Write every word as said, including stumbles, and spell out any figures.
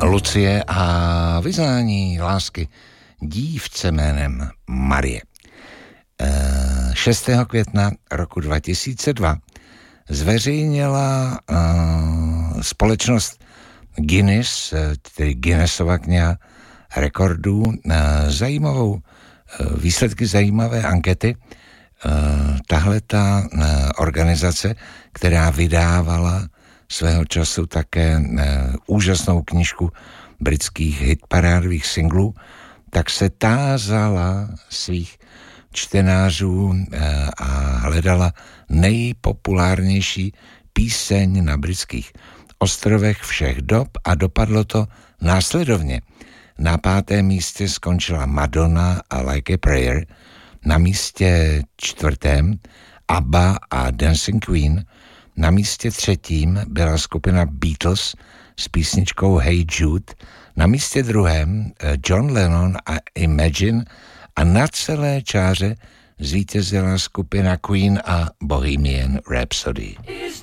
Lucie a vyznání lásky dívce jménem Marie. šestého května roku dva tisíce dva zveřejnila společnost Guinness, tedy Guinnessova kniha rekordů, zajímavou, výsledky zajímavé ankety. Tahle ta organizace, která vydávala svého času také úžasnou knížku britských hitparádových singlů, tak se tázala svých čtenářů a hledala nejpopulárnější píseň na britských ostrovech všech dob a dopadlo to následovně. Na pátém místě skončila Madonna a Like a Prayer, na místě čtvrtém ABBA a Dancing Queen, na místě třetím byla skupina Beatles s písničkou Hey Jude, na místě druhém John Lennon a Imagine a na celé čáře zvítězila skupina Queen a Bohemian Rhapsody. Is